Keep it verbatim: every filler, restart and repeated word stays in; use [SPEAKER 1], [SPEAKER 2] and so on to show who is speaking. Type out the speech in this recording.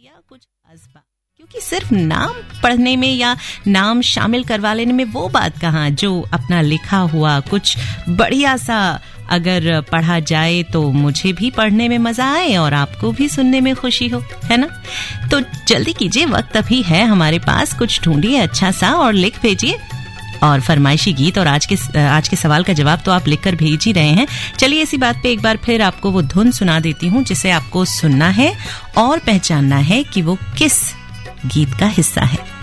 [SPEAKER 1] या कुछ खास बात, क्योंकि सिर्फ नाम पढ़ने में या नाम शामिल करवा लेने में वो बात कहाँ, जो अपना लिखा हुआ कुछ बढ़िया सा अगर पढ़ा जाए तो मुझे भी पढ़ने में मजा आए और आपको भी सुनने में खुशी हो, है ना? तो जल्दी कीजिए, वक्त अभी है हमारे पास, कुछ ढूंढिए अच्छा सा और लिख भेजिए। और फरमाइशी गीत और आज के आज के सवाल का जवाब तो आप लिखकर भेज ही रहे हैं। चलिए इसी बात पे एक बार फिर आपको वो धुन सुना देती हूँ जिसे आपको सुनना है और पहचानना है कि वो किस गीत का हिस्सा है।